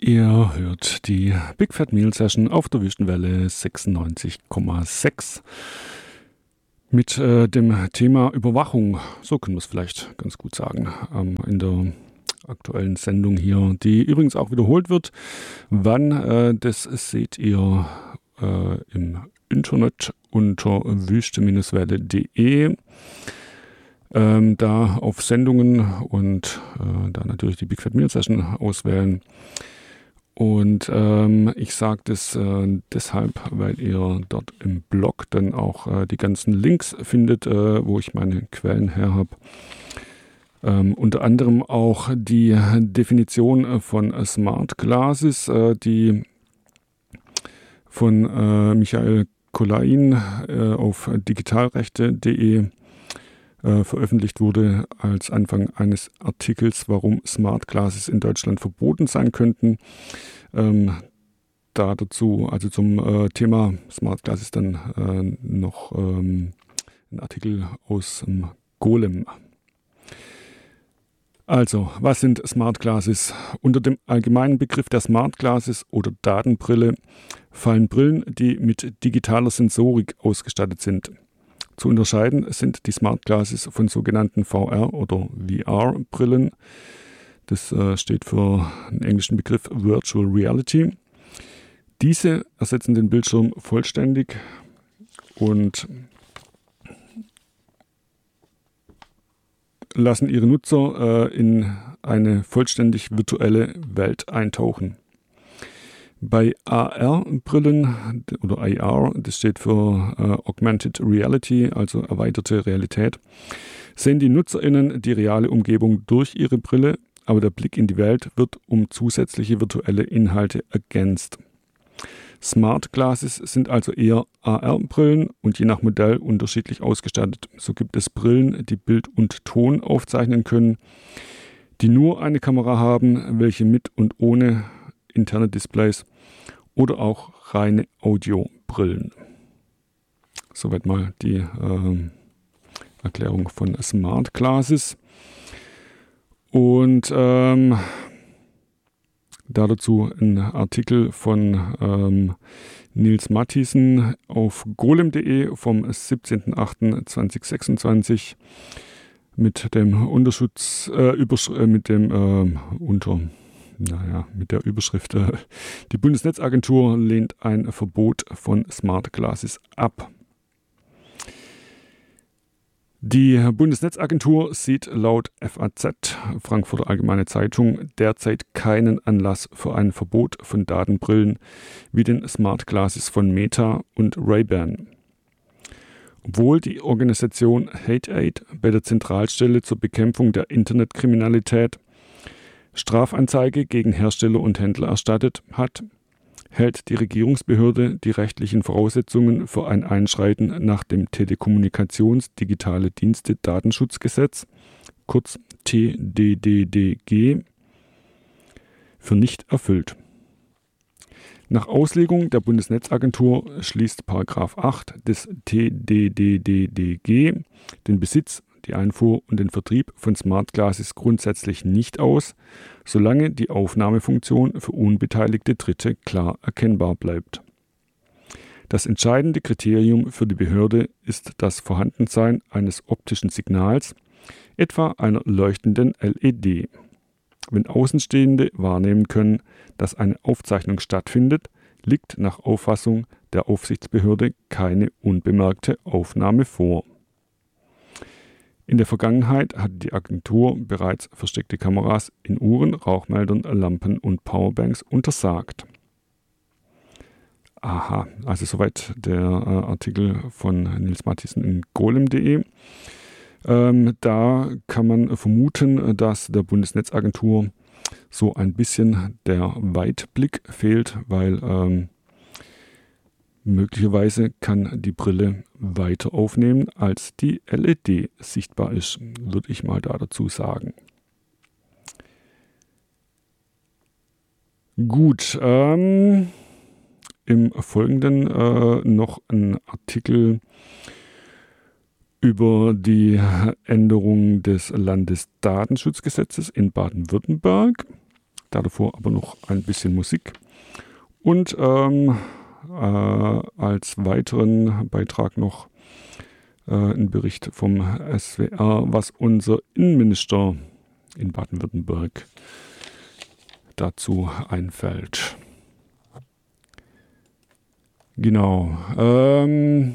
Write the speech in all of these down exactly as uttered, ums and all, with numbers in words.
Ihr hört die Big Fat Meal Session auf der Wüstenwelle sechsundneunzig Komma sechs mit äh, dem Thema Überwachung. So können wir es vielleicht ganz gut sagen. Ähm, in der aktuellen Sendung hier, die übrigens auch wiederholt wird. Wann, äh, das seht ihr äh, im Internet unter wüste Welle punkt de. Ähm, da auf Sendungen und äh, da natürlich die Big Fat Meal Session auswählen. Und ähm, ich sage das äh, deshalb, weil ihr dort im Blog dann auch äh, die ganzen Links findet, äh, wo ich meine Quellen her habe. Ähm, unter anderem auch die Definition von Smart Glasses, äh, die von äh, Michael Kolain äh, auf digitalrechte punkt de äh, veröffentlicht wurde als Anfang eines Artikels, warum Smart Glasses in Deutschland verboten sein könnten. Ähm, da dazu, also zum äh, Thema Smart Glasses dann äh, noch ähm, ein Artikel aus ähm, Golem. Also, was sind Smart Glasses? Unter dem allgemeinen Begriff der Smart Glasses oder Datenbrille fallen Brillen, die mit digitaler Sensorik ausgestattet sind. Zu unterscheiden sind die Smart Glasses von sogenannten V R- oder V R-Brillen. Das äh, steht für den englischen Begriff Virtual Reality. Diese ersetzen den Bildschirm vollständig und lassen ihre Nutzer äh, in eine vollständig virtuelle Welt eintauchen. Bei A R-Brillen oder A R, das steht für äh, Augmented Reality, also erweiterte Realität, sehen die NutzerInnen die reale Umgebung durch ihre Brille, aber der Blick in die Welt wird um zusätzliche virtuelle Inhalte ergänzt. Smart Glasses sind also eher A R-Brillen und je nach Modell unterschiedlich ausgestattet. So gibt es Brillen, die Bild und Ton aufzeichnen können, die nur eine Kamera haben, welche mit und ohne interne Displays oder auch reine Audiobrillen. Soweit mal die äh, Erklärung von Smart Glasses. Und ähm, da dazu ein Artikel von ähm, Nils Mathiesen auf golem punkt de vom siebzehnten achten zweitausendsechsundzwanzig mit dem Unterschutz, äh, Übersch- äh, mit dem äh, unter Naja, mit der Überschrift, äh, die Bundesnetzagentur lehnt ein Verbot von Smart Glasses ab. Die Bundesnetzagentur sieht laut F A Z, Frankfurter Allgemeine Zeitung, derzeit keinen Anlass für ein Verbot von Datenbrillen wie den Smart Glasses von Meta und Ray-Ban. Obwohl die Organisation Hate-Aid bei der Zentralstelle zur Bekämpfung der Internetkriminalität Strafanzeige gegen Hersteller und Händler erstattet hat, hält die Regierungsbehörde die rechtlichen Voraussetzungen für ein Einschreiten nach dem Telekommunikations-Digitale Dienste-Datenschutzgesetz, kurz T D D D G, für nicht erfüllt. Nach Auslegung der Bundesnetzagentur schließt Paragraph acht des T D D D D G den Besitz, die Einfuhr und den Vertrieb von Smart Glasses grundsätzlich nicht aus, solange die Aufnahmefunktion für unbeteiligte Dritte klar erkennbar bleibt. Das entscheidende Kriterium für die Behörde ist das Vorhandensein eines optischen Signals, etwa einer leuchtenden L E D. Wenn Außenstehende wahrnehmen können, dass eine Aufzeichnung stattfindet, liegt nach Auffassung der Aufsichtsbehörde keine unbemerkte Aufnahme vor. In der Vergangenheit hatte die Agentur bereits versteckte Kameras in Uhren, Rauchmeldern, Lampen und Powerbanks untersagt. Aha, also soweit der äh, Artikel von Nils Mathiesen in golem punkt de. Ähm, da kann man vermuten, dass der Bundesnetzagentur so ein bisschen der Weitblick fehlt, weil ähm, möglicherweise kann die Brille weiter aufnehmen, als die L E D sichtbar ist, würde ich mal da dazu sagen. Gut, ähm, im Folgenden äh, noch ein Artikel über die Änderung des Landesdatenschutzgesetzes in Baden-Württemberg. davor aber noch ein bisschen Musik. Und ähm, äh, als weiteren Beitrag noch äh, ein Bericht vom S W R, was unser Innenminister in Baden-Württemberg dazu einfällt. Genau. Ähm,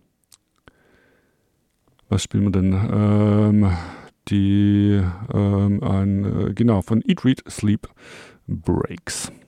was spielen wir denn? Ähm, die, ähm, ein, äh, genau, von Eat, Read, Sleep, Breaks.